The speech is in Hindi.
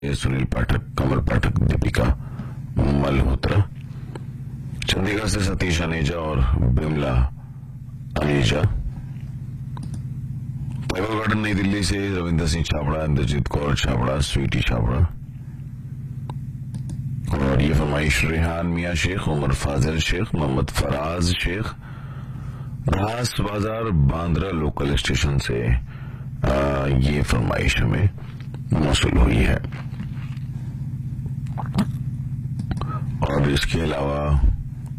सुनील पाठक, कमल पाठक, दीपिका मल्होत्रा। चंडीगढ़ से सतीश अनेजा और बिमला अनेजा। टाइगर गार्डन नई दिल्ली से रविंदर सिंह छाबड़ा, इंद्रजीत कौर छाबड़ा, स्वीटी छाबड़ा। और ये फरमाइश रेहान मियां शेख, उमर फाजिल शेख, मोहम्मद फराज शेख, रास बाजार बांद्रा लोकल स्टेशन से ये फरमाइश हमें मौसूल हुई है। और इसके अलावा